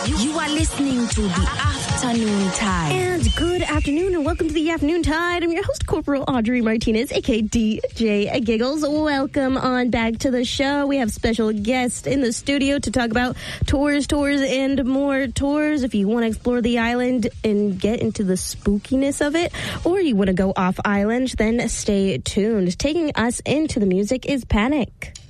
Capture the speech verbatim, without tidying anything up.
You are listening to the Afternoon Tide. And good afternoon, and welcome to the Afternoon Tide. I'm your host, Corporal Audrey Martinez, aka D J Giggles. Welcome on back to the show. We have special guests in the studio to talk about tours, tours, and more tours. If you want to explore the island and get into the spookiness of it, or you want to go off island, then stay tuned. Taking us into the music is Panic.